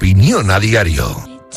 opinión a diario.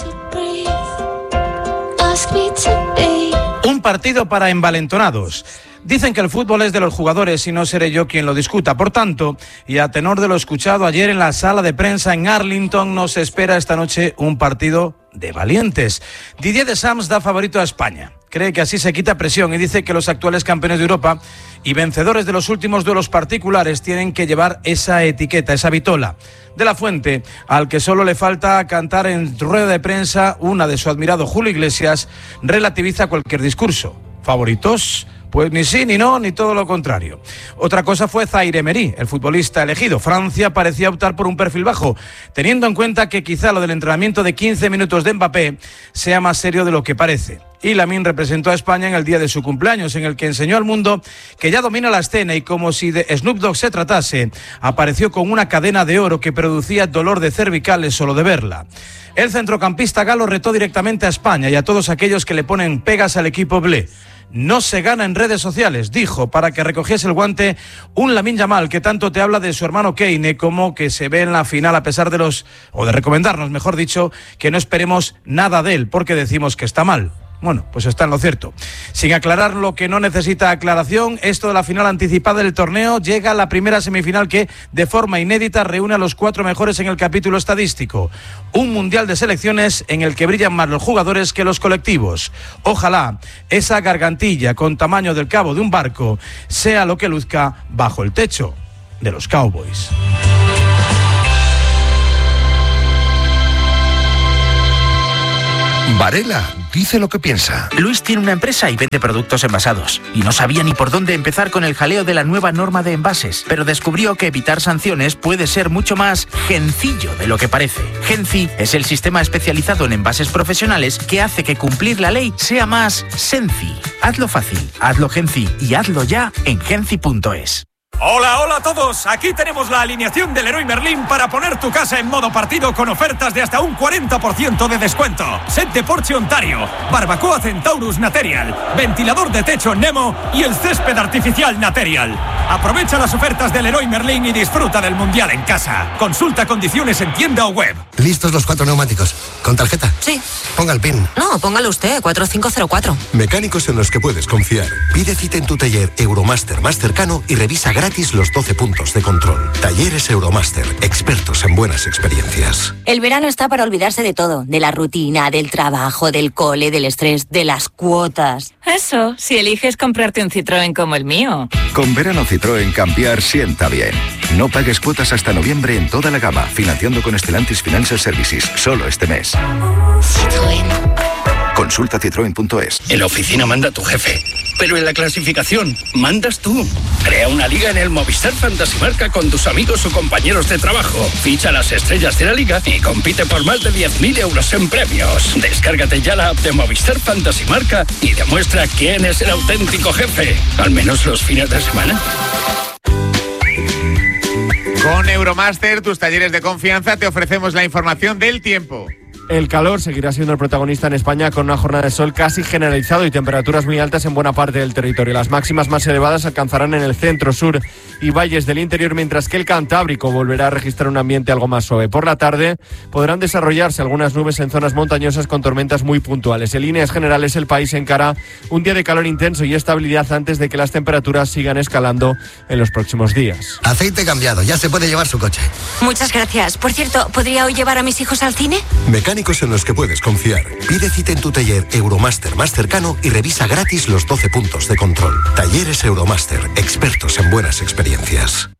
Un partido para envalentonados. Dicen que el fútbol es de los jugadores y no seré yo quien lo discuta. Por tanto, y a tenor de lo escuchado ayer en la sala de prensa en Arlington, nos espera esta noche un partido de valientes. Didier Deschamps da favorito a España. Cree que así se quita presión y dice que los actuales campeones de Europa y vencedores de los últimos duelos particulares tienen que llevar esa etiqueta, esa vitola. De la Fuente, al que solo le falta cantar en rueda de prensa una de su admirado Julio Iglesias, relativiza cualquier discurso. ¿Favoritos? Pues ni sí, ni no, ni todo lo contrario. Otra cosa fue Zaire Emery, el futbolista elegido. Francia parecía optar por un perfil bajo, teniendo en cuenta que quizá lo del entrenamiento de 15 minutos de Mbappé sea más serio de lo que parece. Y Lamine representó a España en el día de su cumpleaños, en el que enseñó al mundo que ya domina la escena y como si de Snoop Dogg se tratase, apareció con una cadena de oro que producía dolor de cervicales solo de verla. El centrocampista galo retó directamente a España y a todos aquellos que le ponen pegas al equipo blé. No se gana en redes sociales, dijo, para que recogiese el guante un Lamine Yamal que tanto te habla de su hermano Kane como que se ve en la final a pesar de de recomendarnos, mejor dicho, que no esperemos nada de él porque decimos que está mal. Bueno, pues está en lo cierto. Sin aclarar lo que no necesita aclaración, esto de la final anticipada del torneo llega a la primera semifinal que, de forma inédita, reúne a los 4 mejores en el capítulo estadístico. Un mundial de selecciones en el que brillan más los jugadores que los colectivos. Ojalá esa gargantilla con tamaño del cabo de un barco sea lo que luzca bajo el techo de los Cowboys. Varela dice lo que piensa. Luis tiene una empresa y vende productos envasados. Y no sabía ni por dónde empezar con el jaleo de la nueva norma de envases. Pero descubrió que evitar sanciones puede ser mucho más gencillo de lo que parece. Genci es el sistema especializado en envases profesionales que hace que cumplir la ley sea más senci. Hazlo fácil, hazlo Genci y hazlo ya en genci.es. Hola, hola a todos. Aquí tenemos la alineación del Leroy Merlin para poner tu casa en modo partido con ofertas de hasta un 40% de descuento. Set de Porsche Ontario, barbacoa Centaurus Material, ventilador de techo Nemo y el césped artificial Material. Aprovecha las ofertas del Leroy Merlin y disfruta del Mundial en casa. Consulta condiciones en tienda o web. ¿Listos los 4 neumáticos? ¿Con tarjeta? Sí. Ponga el PIN. No, póngalo usted, 4504. Mecánicos en los que puedes confiar. Pide cita en tu taller Euromaster más cercano y revisa gratis los 12 puntos de control. Talleres Euromaster, expertos en buenas experiencias. El verano está para olvidarse de todo, de la rutina, del trabajo, del cole, del estrés, de las cuotas. Eso, si eliges comprarte un Citroën como el mío. Con verano Citroën cambiar sienta bien. No pagues cuotas hasta noviembre en toda la gama, financiando con Stellantis Financial Services, solo este mes. Citroën. Consulta citroen.es. En la oficina manda tu jefe, pero en la clasificación mandas tú. Crea una liga en el Movistar Fantasy Marca con tus amigos o compañeros de trabajo. Ficha las estrellas de la liga y compite por más de 10.000 euros en premios. Descárgate ya la app de Movistar Fantasy Marca y demuestra quién es el auténtico jefe, al menos los fines de semana. Con Euromaster, tus talleres de confianza, te ofrecemos la información del tiempo. El calor seguirá siendo el protagonista en España con una jornada de sol casi generalizado y temperaturas muy altas en buena parte del territorio. Las máximas más elevadas alcanzarán en el centro, sur y valles del interior, mientras que el Cantábrico volverá a registrar un ambiente algo más suave. Por la tarde podrán desarrollarse algunas nubes en zonas montañosas con tormentas muy puntuales. En líneas generales, el país encara un día de calor intenso y estabilidad antes de que las temperaturas sigan escalando en los próximos días. Aceite cambiado, ya se puede llevar su coche. Muchas gracias. Por cierto, ¿podría hoy llevar a mis hijos al cine? Mecánicos en los que puedes confiar. Pide cita en tu taller Euromaster más cercano y revisa gratis los 12 puntos de control. Talleres Euromaster, expertos en buenas experiencias.